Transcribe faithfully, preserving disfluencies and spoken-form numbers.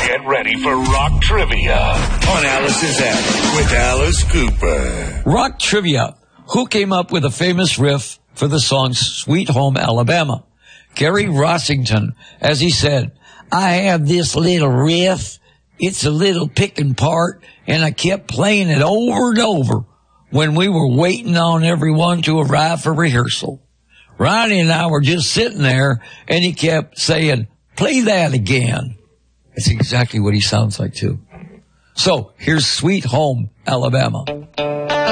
Get ready for Rock Trivia on Alice's Attic with Alice Cooper. Rock Trivia. Who came up with a famous riff for the song Sweet Home Alabama? Gary Rossington, as he said, I have this little riff. It's a little picking part, and I kept playing it over and over when we were waiting on everyone to arrive for rehearsal. Ronnie and I were just sitting there, and he kept saying, play that again. That's exactly what he sounds like, too. So, here's Sweet Home Alabama.